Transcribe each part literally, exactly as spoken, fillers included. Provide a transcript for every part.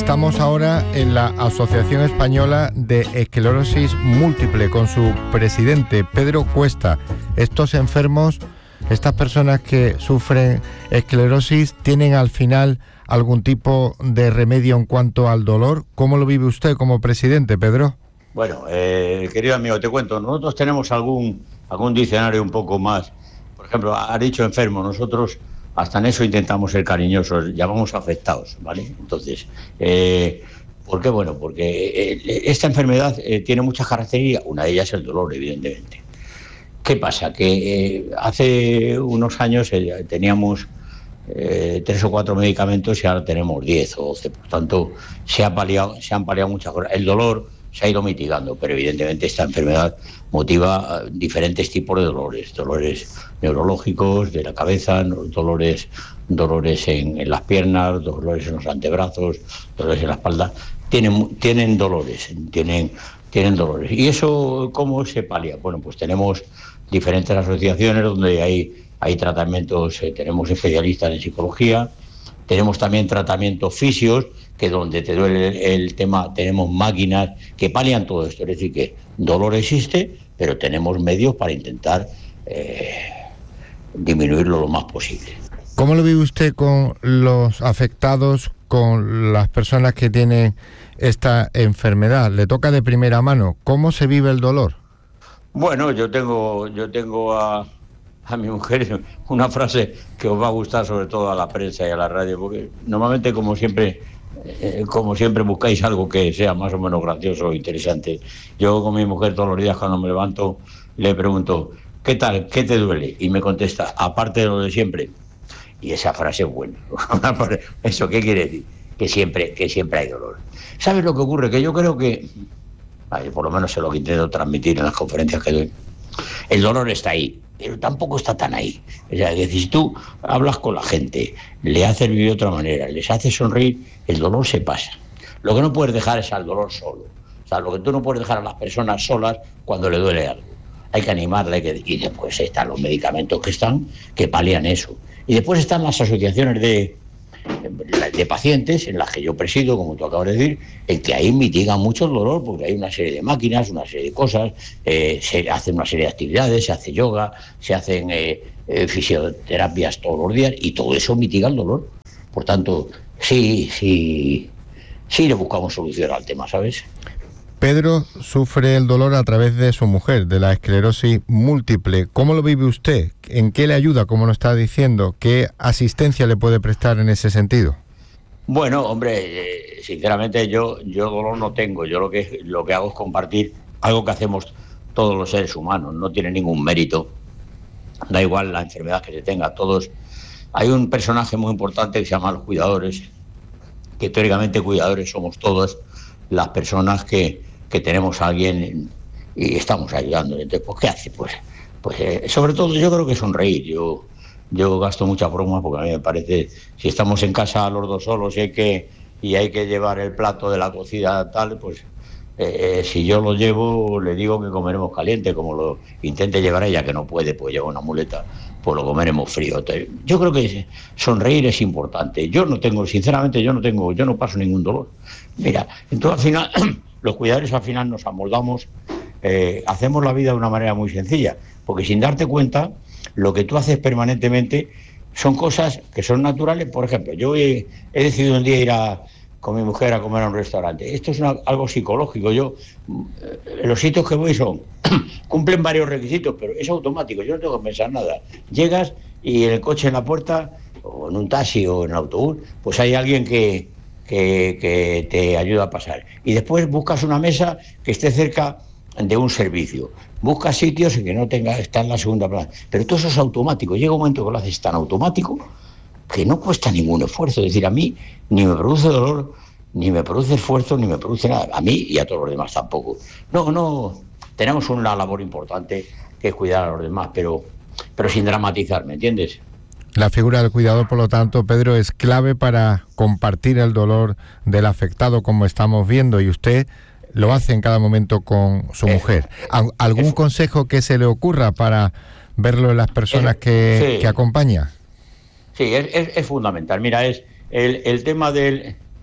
Estamos ahora en la Asociación Española de Esclerosis Múltiple con su presidente, Pedro Cuesta. Estos enfermos, estas personas que sufren esclerosis, ¿tienen al final algún tipo de remedio en cuanto al dolor? ¿Cómo lo vive usted como presidente, Pedro? Bueno, eh, querido amigo, te cuento, nosotros tenemos algún, algún diccionario un poco más. Por ejemplo, ha dicho enfermo, nosotros hasta en eso intentamos ser cariñosos, llamamos afectados, ¿vale? Entonces, eh, ¿por qué? Bueno, porque eh, esta enfermedad eh, tiene muchas características, una de ellas es el dolor, evidentemente. ¿Qué pasa? Que eh, hace unos años eh, teníamos eh, tres o cuatro medicamentos y ahora tenemos diez o doce, por tanto, se, ha paliado, se han paliado muchas cosas. El dolor se ha ido mitigando, pero evidentemente esta enfermedad motiva uh, diferentes tipos de dolores, dolores neurológicos, de la cabeza, dolores, dolores en, en las piernas, dolores en los antebrazos, dolores en la espalda. Tienen, tienen dolores, tienen, tienen dolores. ¿Y eso cómo se palia? Bueno, pues tenemos diferentes asociaciones donde hay, hay tratamientos, eh, tenemos especialistas en psicología, tenemos también tratamientos fisios, que donde te duele el, el tema, tenemos máquinas que palian todo esto. Es decir, que dolor existe, pero tenemos medios para intentar eh, disminuirlo lo más posible. ¿Cómo lo vive usted con los afectados, con las personas que tienen esta enfermedad? ¿Le toca de primera mano? ¿Cómo se vive el dolor? Bueno, yo tengo, yo tengo a... a mi mujer una frase que os va a gustar sobre todo a la prensa y a la radio, porque normalmente como siempre eh, como siempre buscáis algo que sea más o menos gracioso o interesante. Yo con mi mujer todos los días cuando me levanto le pregunto, ¿qué tal? ¿Qué te duele? Y me contesta, aparte de lo de siempre. Y esa frase es buena. ¿Eso qué quiere decir? Que siempre, que siempre hay dolor. ¿Sabes lo que ocurre? Que yo creo que, ay, por lo menos es lo que intento transmitir en las conferencias que doy, el dolor está ahí, pero tampoco está tan ahí. O sea, que si tú hablas con la gente, le haces vivir de otra manera, les haces sonreír, el dolor se pasa. Lo que no puedes dejar es al dolor solo. O sea, lo que tú no puedes dejar a las personas solas cuando le duele algo. Hay que animarle, hay que... y después están los medicamentos que están, que palian eso. Y después están las asociaciones de, de pacientes, en las que yo presido, como tú acabas de decir, en que ahí mitigan mucho el dolor, porque hay una serie de máquinas, una serie de cosas, eh, se hacen una serie de actividades, se hace yoga, se hacen eh, eh, fisioterapias todos los días, y todo eso mitiga el dolor. Por tanto, sí, sí, sí le buscamos solución al tema, ¿sabes? Pedro sufre el dolor a través de su mujer, de la esclerosis múltiple. ¿Cómo lo vive usted? ¿En qué le ayuda, como nos está diciendo? ¿Qué asistencia le puede prestar en ese sentido? Bueno, hombre, eh, sinceramente yo yo dolor no tengo. Yo lo que lo que hago es compartir algo que hacemos todos los seres humanos. No tiene ningún mérito. Da igual la enfermedad que se tenga. Todos. Hay un personaje muy importante que se llama los cuidadores, que teóricamente cuidadores somos todos las personas que, que tenemos a alguien y estamos ayudando. Entonces, pues, ¿qué hace? Pues, pues eh, sobre todo yo creo que sonreír. Yo Yo gasto muchas bromas porque a mí me parece, si estamos en casa los dos solos y hay que, y hay que llevar el plato de la cocina tal, pues eh, si yo lo llevo, le digo que comeremos caliente, como lo intente llevar ella, que no puede, pues lleva una muleta, pues lo comeremos frío. Entonces, yo creo que sonreír es importante. Yo no tengo, sinceramente, yo no tengo, yo no paso ningún dolor. Mira, entonces al final, los cuidadores al final nos amoldamos, eh, hacemos la vida de una manera muy sencilla, porque sin darte cuenta, lo que tú haces permanentemente son cosas que son naturales. Por ejemplo, yo he, he decidido un día ir a, con mi mujer a comer a un restaurante. Esto es una, algo psicológico. Yo, eh, los sitios que voy son, cumplen varios requisitos, pero es automático, yo no tengo que pensar nada. Llegas y en el coche en la puerta, o en un taxi o en el autobús, pues hay alguien que, que, que te ayuda a pasar. Y después buscas una mesa que esté cerca de un servicio. Busca sitios en que no tenga, está en la segunda planta. Pero todo eso es automático. Llega un momento que lo haces tan automático que no cuesta ningún esfuerzo. Es decir, a mí ni me produce dolor, ni me produce esfuerzo, ni me produce nada. A mí y a todos los demás tampoco. No, no, tenemos una labor importante que es cuidar a los demás, pero, pero sin dramatizar, ¿me entiendes? La figura del cuidador, por lo tanto, Pedro, es clave para compartir el dolor del afectado, como estamos viendo, y usted lo hace en cada momento con su eso, mujer. ¿Algún eso. consejo que se le ocurra para verlo en las personas que, sí. que acompaña? Sí, es, es, es fundamental. Mira, es el, el tema del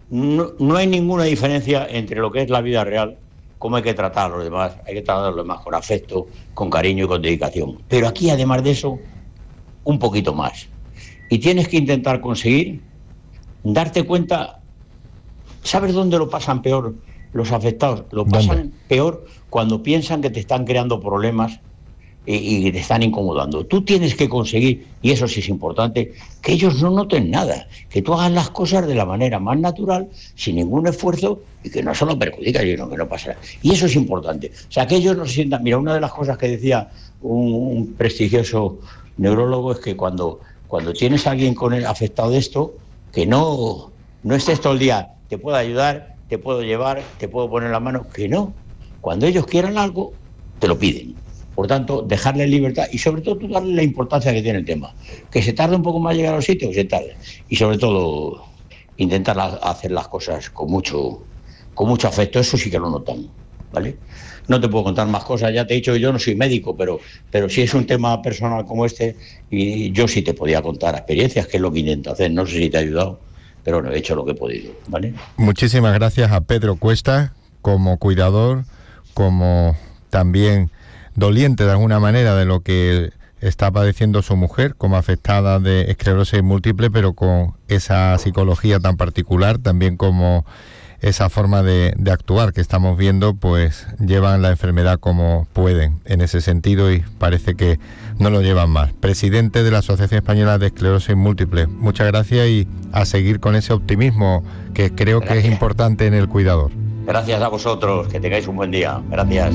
no, no hay ninguna diferencia entre lo que es la vida real, cómo hay que tratar a los demás, hay que tratar a los demás con afecto, con cariño y con dedicación. Pero aquí, además de eso, un poquito más. Y tienes que intentar conseguir darte cuenta. ¿Sabes dónde lo pasan peor los afectados? Lo pasan ¿Dónde? peor cuando piensan que te están creando problemas y, y te están incomodando. Tú tienes que conseguir, y eso sí es importante, que ellos no noten nada, que tú hagas las cosas de la manera más natural, sin ningún esfuerzo, y que no solo perjudica, sino que no pasa nada. Y eso es importante. O sea, que ellos no se sientan... Mira, una de las cosas que decía un, un prestigioso neurólogo es que cuando, cuando tienes a alguien con el afectado de esto, que no, no estés todo el día, te puedo ayudar, te puedo llevar, te puedo poner la mano, que no. Cuando ellos quieran algo, te lo piden. Por tanto, dejarle libertad y sobre todo tú darle la importancia que tiene el tema. Que se tarde un poco más llegar a los sitios, se tarde. Y sobre todo, intentar hacer las cosas con mucho, con mucho afecto. Eso sí que lo notan, ¿vale? No te puedo contar más cosas, ya te he dicho que yo no soy médico, pero, pero si es un tema personal como este, y yo sí te podía contar experiencias, que es lo que intento hacer. No sé si te ha ayudado, pero no he hecho lo que he podido, ¿vale? Muchísimas gracias a Pedro Cuesta, como cuidador, como también doliente de alguna manera de lo que está padeciendo su mujer, como afectada de esclerosis múltiple, pero con esa psicología tan particular, también como esa forma de, de actuar que estamos viendo, pues llevan la enfermedad como pueden en ese sentido y parece que no lo llevan mal. Presidente de la Asociación Española de Esclerosis Múltiple, muchas gracias y a seguir con ese optimismo que creo gracias. que es importante en el cuidador. Gracias a vosotros, que tengáis un buen día. Gracias.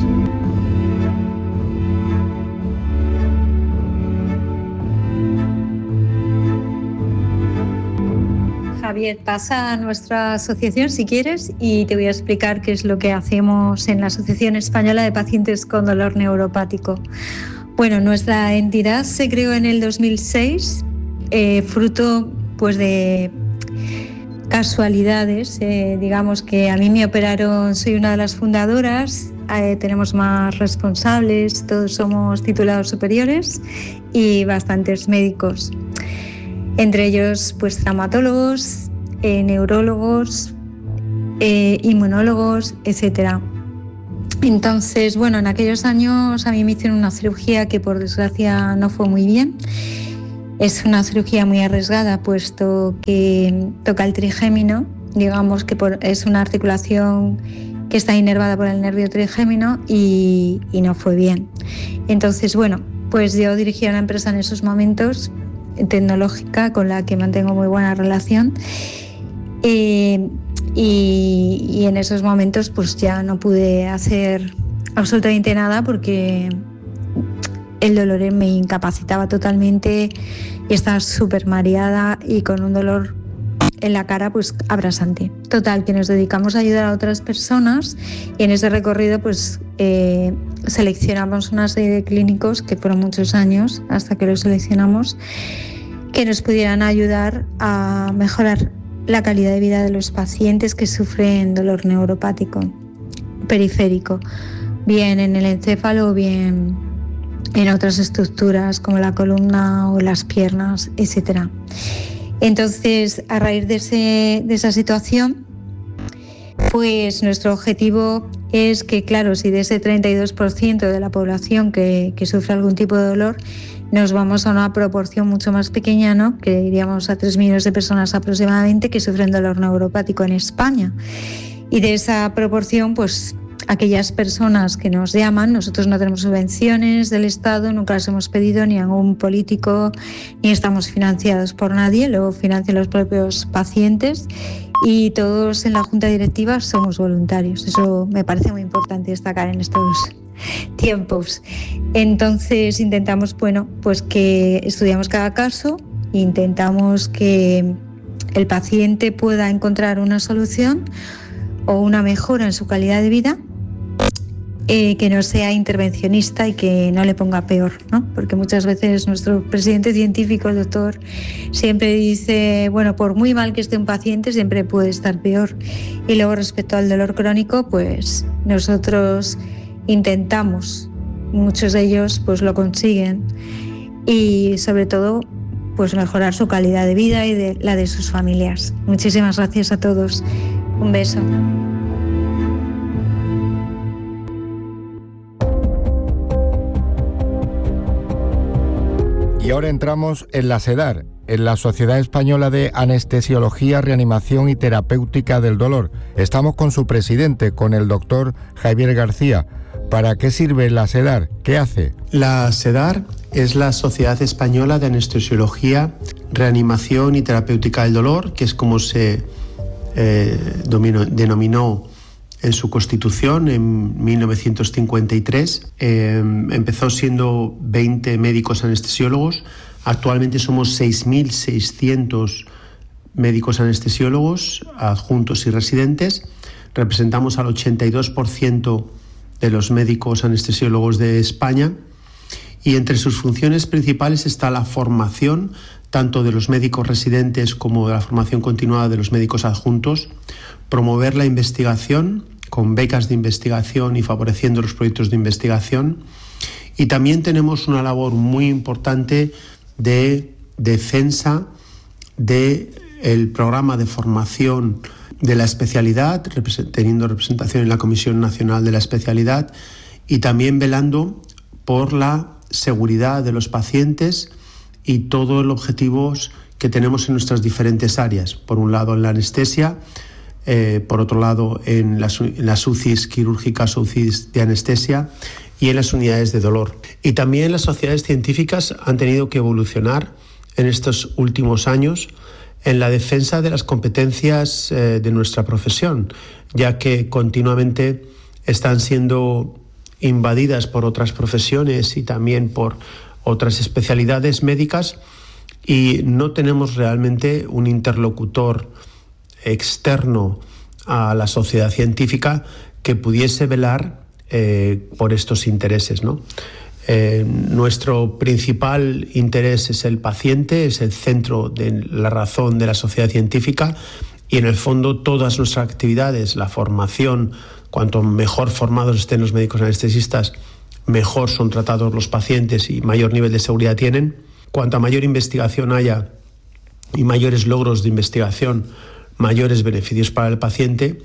Javier, pasa a nuestra asociación si quieres y te voy a explicar qué es lo que hacemos en la Asociación Española de Pacientes con Dolor Neuropático. Bueno, nuestra entidad se creó en el dos mil seis, eh, fruto pues de casualidades. Eh, digamos que a mí me operaron, soy una de las fundadoras, eh, tenemos más responsables, todos somos titulados superiores y bastantes médicos. Entre ellos, pues traumatólogos, eh, neurólogos, eh, inmunólogos, etcétera. Entonces, bueno, en aquellos años a mí me hicieron una cirugía que por desgracia no fue muy bien. Es una cirugía muy arriesgada, puesto que toca el trigémino, digamos que por, es una articulación que está inervada por el nervio trigémino y, y no fue bien. Entonces, bueno, pues yo dirigía una empresa en esos momentos tecnológica con la que mantengo muy buena relación eh, y, y en esos momentos pues ya no pude hacer absolutamente nada porque el dolor me incapacitaba totalmente y estaba súper mareada y con un dolor en la cara pues abrasante. Total, que nos dedicamos a ayudar a otras personas y en ese recorrido pues eh, seleccionamos una serie de clínicos que fueron muchos años hasta que los seleccionamos que nos pudieran ayudar a mejorar la calidad de vida de los pacientes que sufren dolor neuropático periférico, bien en el encéfalo o bien en otras estructuras como la columna o las piernas, etcétera. Entonces, a raíz de, ese, de esa situación, pues nuestro objetivo es que, claro, si de ese treinta y dos por ciento de la población que, que sufre algún tipo de dolor, nos vamos a una proporción mucho más pequeña, ¿no? Que iríamos a tres millones de personas aproximadamente que sufren dolor neuropático en España. Y de esa proporción, pues aquellas personas que nos llaman, nosotros no tenemos subvenciones del Estado, nunca las hemos pedido ni a ningún político, ni estamos financiados por nadie, lo financian los propios pacientes y todos en la junta directiva somos voluntarios. Eso me parece muy importante destacar en estos tiempos. Entonces intentamos, bueno, pues que estudiamos cada caso, intentamos que el paciente pueda encontrar una solución o una mejora en su calidad de vida, eh, que no sea intervencionista y que no le ponga peor, ¿no? Porque muchas veces nuestro presidente científico, el doctor, siempre dice, bueno, por muy mal que esté un paciente, siempre puede estar peor. Y luego respecto al dolor crónico, pues nosotros intentamos, muchos de ellos pues lo consiguen y sobre todo pues mejorar su calidad de vida y de la de sus familias. Muchísimas gracias a todos. Un beso. Y ahora entramos en la SEDAR, en la Sociedad Española de Anestesiología, Reanimación y Terapéutica del Dolor. Estamos con su presidente, con el doctor Javier García. ¿Para qué sirve la SEDAR? ¿Qué hace? La SEDAR es la Sociedad Española de Anestesiología, Reanimación y Terapéutica del Dolor, que es como se eh, dominó, denominó en su constitución en mil novecientos cincuenta y tres. Eh, empezó siendo veinte médicos anestesiólogos. Actualmente somos seis mil seiscientos médicos anestesiólogos, adjuntos y residentes. Representamos al ochenta y dos por ciento de los médicos anestesiólogos de España. Y entre sus funciones principales está la formación tanto de los médicos residentes como de la formación continuada de los médicos adjuntos, promover la investigación con becas de investigación y favoreciendo los proyectos de investigación. Y también tenemos una labor muy importante de defensa del programa de formación de la especialidad, teniendo representación en la Comisión Nacional de la Especialidad, y también velando por la seguridad de los pacientes y todos los objetivos que tenemos en nuestras diferentes áreas. Por un lado en la anestesia, eh, por otro lado en las, en las U C Is quirúrgicas o U C Is de anestesia y en las unidades de dolor. Y también las sociedades científicas han tenido que evolucionar en estos últimos años en la defensa de las competencias eh, de nuestra profesión, ya que continuamente están siendo invadidas por otras profesiones y también por otras especialidades médicas, y no tenemos realmente un interlocutor externo a la sociedad científica que pudiese velar eh, por estos intereses, ¿no? Eh, nuestro principal interés es el paciente, es el centro de la razón de la sociedad científica, y en el fondo todas nuestras actividades, la formación, cuanto mejor formados estén los médicos anestesistas, mejor son tratados los pacientes y mayor nivel de seguridad tienen. Cuanta mayor investigación haya y mayores logros de investigación, mayores beneficios para el paciente.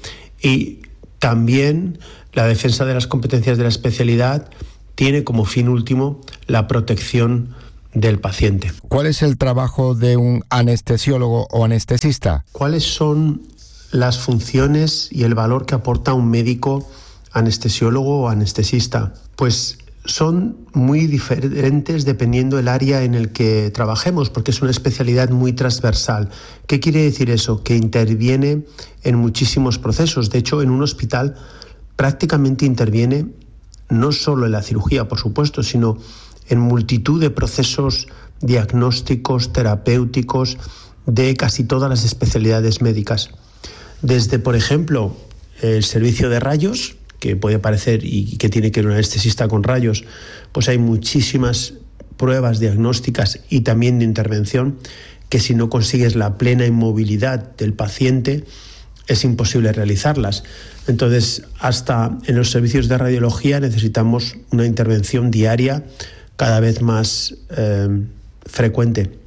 Y también la defensa de las competencias de la especialidad tiene como fin último la protección del paciente. ¿Cuál es el trabajo de un anestesiólogo o anestesista? ¿Cuáles son las funciones y el valor que aporta un médico anestesiólogo o anestesista? Pues son muy diferentes dependiendo del área en el que trabajemos, porque es una especialidad muy transversal. ¿Qué quiere decir eso? Que interviene en muchísimos procesos. De hecho, en un hospital prácticamente interviene no solo en la cirugía, por supuesto, sino en multitud de procesos diagnósticos, terapéuticos, de casi todas las especialidades médicas. Desde, por ejemplo, el servicio de rayos, que puede parecer y que tiene que ver un anestesista con rayos, pues hay muchísimas pruebas diagnósticas y también de intervención que si no consigues la plena inmovilidad del paciente es imposible realizarlas. Entonces, hasta en los servicios de radiología necesitamos una intervención diaria cada vez más eh, frecuente.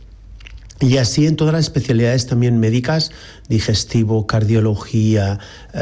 Y así en todas las especialidades también médicas, digestivo, cardiología,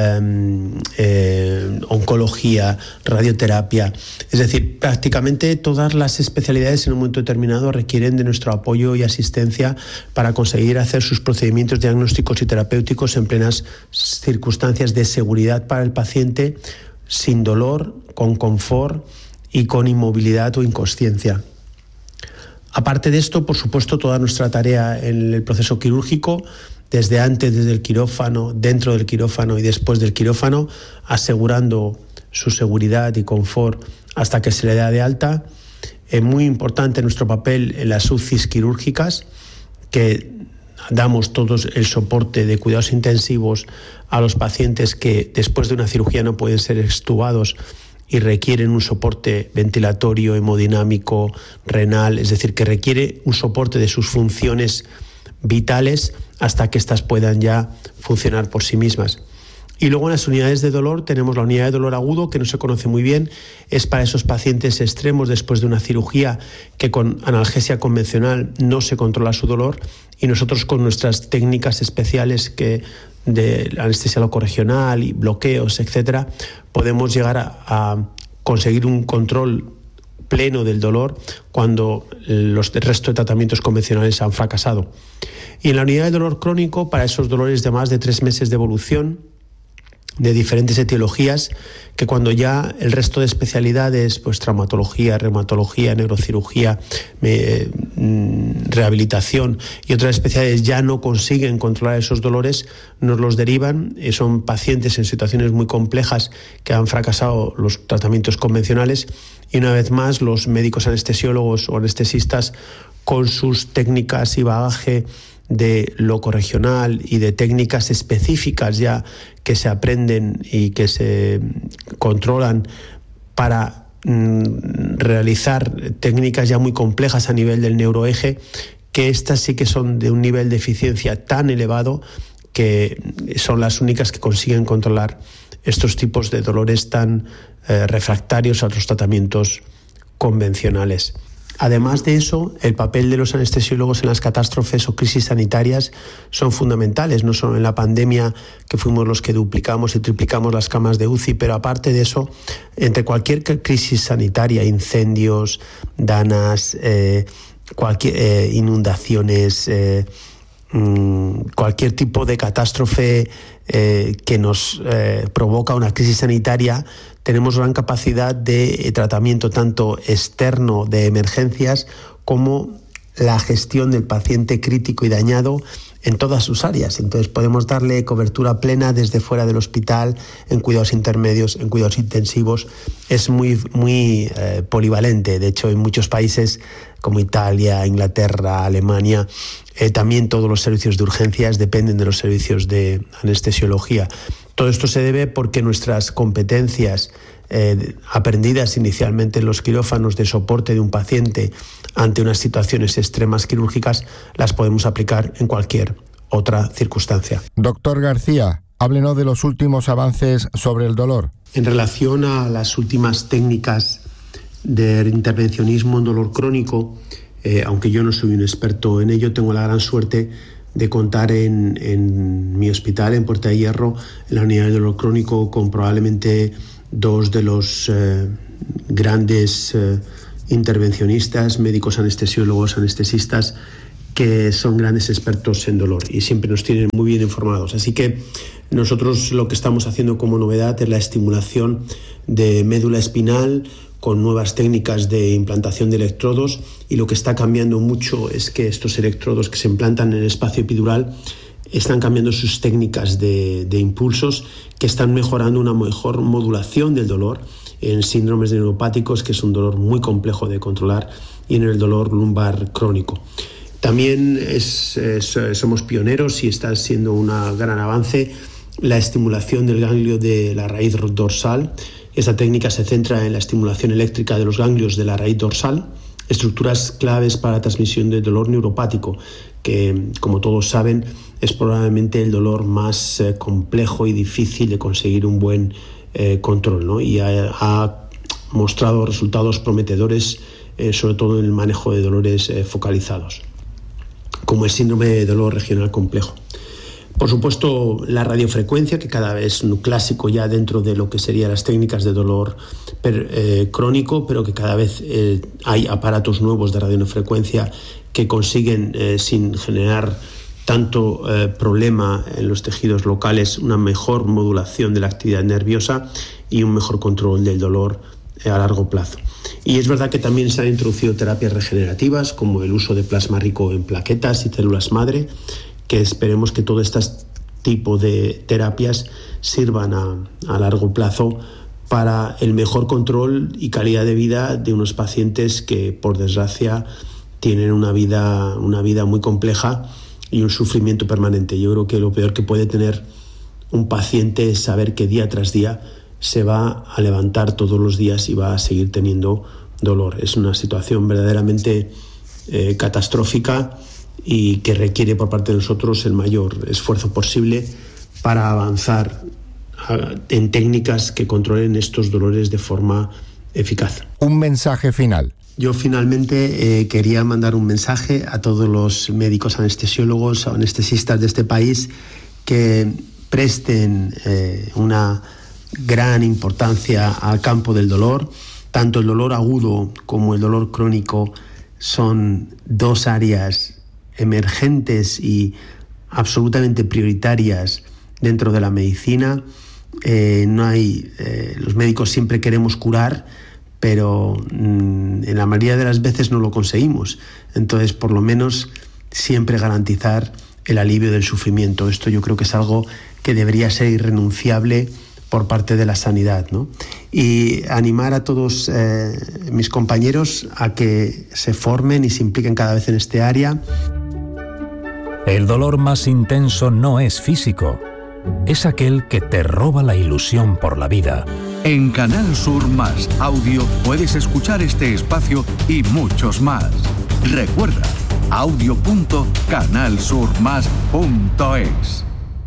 eh, eh, oncología, radioterapia. Es decir, prácticamente todas las especialidades en un momento determinado requieren de nuestro apoyo y asistencia para conseguir hacer sus procedimientos diagnósticos y terapéuticos en plenas circunstancias de seguridad para el paciente, sin dolor, con confort y con inmovilidad o inconsciencia. Aparte de esto, por supuesto, toda nuestra tarea en el proceso quirúrgico, desde antes, desde el quirófano, dentro del quirófano y después del quirófano, asegurando su seguridad y confort hasta que se le da de alta. Es muy importante nuestro papel en las U C Is quirúrgicas, que damos todos el soporte de cuidados intensivos a los pacientes que después de una cirugía no pueden ser extubados y requieren un soporte ventilatorio, hemodinámico, renal, es decir, que requiere un soporte de sus funciones vitales hasta que éstas puedan ya funcionar por sí mismas. Y luego en las unidades de dolor tenemos la unidad de dolor agudo, que no se conoce muy bien, es para esos pacientes extremos después de una cirugía que con analgesia convencional no se controla su dolor, y nosotros con nuestras técnicas especiales que de anestesia locorregional y bloqueos, etcétera, podemos llegar a, a conseguir un control pleno del dolor cuando los el resto de tratamientos convencionales han fracasado. Y en la unidad de dolor crónico, para esos dolores de más de tres meses de evolución, de diferentes etiologías, que cuando ya el resto de especialidades, pues traumatología, reumatología, neurocirugía, eh, rehabilitación y otras especialidades ya no consiguen controlar esos dolores, nos los derivan. Eh, son pacientes en situaciones muy complejas que han fracasado los tratamientos convencionales, y una vez más los médicos anestesiólogos o anestesistas, con sus técnicas y bagaje de locorregional y de técnicas específicas ya que se aprenden y que se controlan para mm, realizar técnicas ya muy complejas a nivel del neuroeje, que estas sí que son de un nivel de eficiencia tan elevado que son las únicas que consiguen controlar estos tipos de dolores tan eh, refractarios a los tratamientos convencionales. Además de eso, el papel de los anestesiólogos en las catástrofes o crisis sanitarias son fundamentales, no solo en la pandemia, que fuimos los que duplicamos y triplicamos las camas de U C I, pero aparte de eso, entre cualquier crisis sanitaria, incendios, danas, eh, cualquier, eh, inundaciones, eh, mmm, cualquier tipo de catástrofe eh, que nos eh, provoca una crisis sanitaria, tenemos gran capacidad de tratamiento tanto externo de emergencias como la gestión del paciente crítico y dañado en todas sus áreas. Entonces podemos darle cobertura plena desde fuera del hospital, en cuidados intermedios, en cuidados intensivos. Es muy, muy eh, polivalente. De hecho, en muchos países como Italia, Inglaterra, Alemania, eh, también todos los servicios de urgencias dependen de los servicios de anestesiología. Todo esto se debe porque nuestras competencias eh, aprendidas inicialmente en los quirófanos de soporte de un paciente ante unas situaciones extremas quirúrgicas las podemos aplicar en cualquier otra circunstancia. Doctor García, háblenos de los últimos avances sobre el dolor. En relación a las últimas técnicas de intervencionismo en dolor crónico, eh, aunque yo no soy un experto en ello, tengo la gran suerte de contar en, en mi hospital, en Puerta de Hierro, en la unidad de dolor crónico, con probablemente dos de los eh, grandes eh, intervencionistas, médicos anestesiólogos, anestesistas, que son grandes expertos en dolor y siempre nos tienen muy bien informados. Así que nosotros lo que estamos haciendo como novedad es la estimulación de médula espinal con nuevas técnicas de implantación de electrodos, y lo que está cambiando mucho es que estos electrodos que se implantan en el espacio epidural están cambiando sus técnicas de, de impulsos, que están mejorando una mejor modulación del dolor en síndromes neuropáticos, que es un dolor muy complejo de controlar, y en el dolor lumbar crónico. También es, es, somos pioneros y está siendo un gran avance la estimulación del ganglio de la raíz dorsal. Esta técnica se centra en la estimulación eléctrica de los ganglios de la raíz dorsal, estructuras claves para la transmisión del dolor neuropático, que, como todos saben, es probablemente el dolor más eh, complejo y difícil de conseguir un buen eh, control, ¿no? Y ha, ha mostrado resultados prometedores, eh, sobre todo en el manejo de dolores eh, focalizados, como el síndrome de dolor regional complejo. Por supuesto, la radiofrecuencia, que cada vez es un clásico ya dentro de lo que serían las técnicas de dolor per, eh, crónico, pero que cada vez eh, hay aparatos nuevos de radiofrecuencia que consiguen, eh, sin generar tanto eh, problema en los tejidos locales, una mejor modulación de la actividad nerviosa y un mejor control del dolor eh, a largo plazo. Y es verdad que también se han introducido terapias regenerativas, como el uso de plasma rico en plaquetas y células madre, que esperemos que todo este tipo de terapias sirvan a, a largo plazo para el mejor control y calidad de vida de unos pacientes que, por desgracia, tienen una vida, una vida muy compleja y un sufrimiento permanente. Yo creo que lo peor que puede tener un paciente es saber que día tras día se va a levantar todos los días y va a seguir teniendo dolor. Es una situación verdaderamente eh, catastrófica, y que requiere por parte de nosotros el mayor esfuerzo posible para avanzar en técnicas que controlen estos dolores de forma eficaz. Un mensaje final. Yo finalmente eh, quería mandar un mensaje a todos los médicos anestesiólogos o anestesistas de este país que presten eh, una gran importancia al campo del dolor. Tanto el dolor agudo como el dolor crónico son dos áreas emergentes y absolutamente prioritarias dentro de la medicina. Eh, no hay, eh, los médicos siempre queremos curar, pero mmm, en la mayoría de las veces no lo conseguimos. Entonces, por lo menos, siempre garantizar el alivio del sufrimiento. Esto yo creo que es algo que debería ser irrenunciable por parte de la sanidad, ¿no? Y animar a todos eh, mis compañeros a que se formen y se impliquen cada vez en este área. El dolor más intenso no es físico, es aquel que te roba la ilusión por la vida. En Canal Sur Más Audio puedes escuchar este espacio y muchos más. Recuerda, audio punto canal sur más punto es.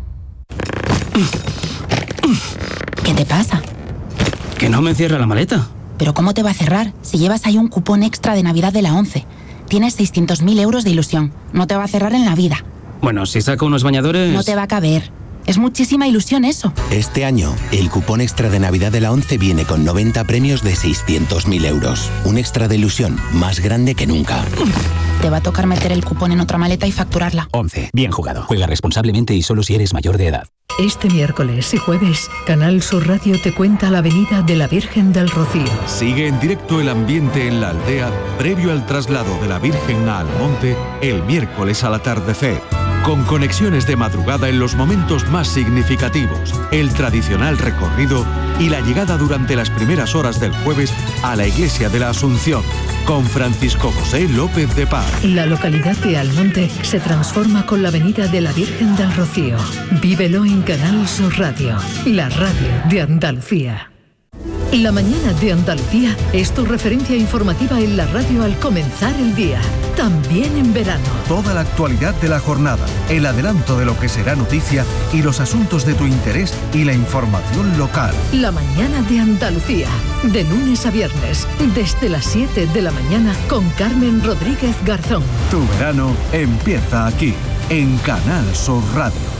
¿Qué te pasa? Que no me cierra la maleta. ¿Pero cómo te va a cerrar si llevas ahí un cupón extra de Navidad de la ONCE? Tienes seiscientos mil euros de ilusión. No te va a cerrar en la vida. Bueno, si saco unos bañadores... No te va a caber. Es muchísima ilusión eso. Este año, el cupón extra de Navidad de la ONCE viene con noventa premios de seiscientos mil euros. Un extra de ilusión más grande que nunca. Te va a tocar meter el cupón en otra maleta y facturarla. ONCE. Bien jugado. Juega responsablemente y solo si eres mayor de edad. Este miércoles y jueves, Canal Sur Radio te cuenta la venida de la Virgen del Rocío. Sigue en directo el ambiente en la aldea previo al traslado de la Virgen a Almonte el miércoles al atardecer. Con conexiones de madrugada en los momentos más significativos, el tradicional recorrido y la llegada durante las primeras horas del jueves a la Iglesia de la Asunción, con Francisco José López de Paz. La localidad de Almonte se transforma con la venida de la Virgen del Rocío. Vívelo en Canal Sur Radio, la radio de Andalucía. La mañana de Andalucía es tu referencia informativa en la radio al comenzar el día, también en verano. Toda la actualidad de la jornada, el adelanto de lo que será noticia y los asuntos de tu interés y la información local. La mañana de Andalucía, de lunes a viernes, desde las siete de la mañana con Carmen Rodríguez Garzón. Tu verano empieza aquí, en Canal Sur Radio.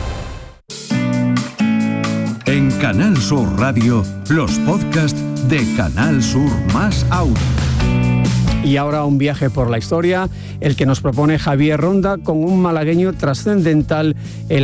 En Canal Sur Radio, los podcasts de Canal Sur Más Audio. Y ahora un viaje por la historia, el que nos propone Javier Ronda con un malagueño trascendental en